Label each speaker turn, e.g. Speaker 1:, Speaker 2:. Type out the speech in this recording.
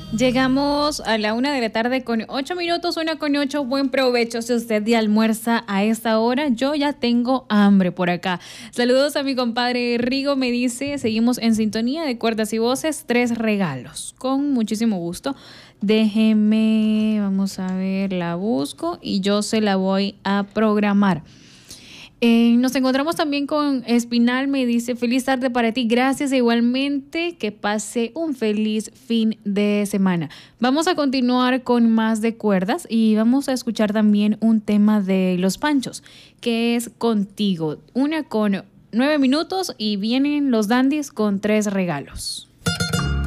Speaker 1: Llegamos a la 1 de la tarde con 8 minutos, 1 con 8. Buen provecho si usted ya almuerza a esta hora. Yo ya tengo hambre por acá. Saludos a mi compadre Rigo, me dice, seguimos en sintonía de cuerdas y voces, 3 regalos. Con muchísimo gusto. Déjeme, vamos a ver, la busco y yo se la voy a programar. Nos encontramos también con Espinal, me dice, feliz tarde para ti, gracias e igualmente que pase un feliz fin de semana. Vamos a continuar con más de cuerdas y vamos a escuchar también un tema de Los Panchos, que es Contigo, 1 con 9 minutos y vienen los dandies con 3 regalos.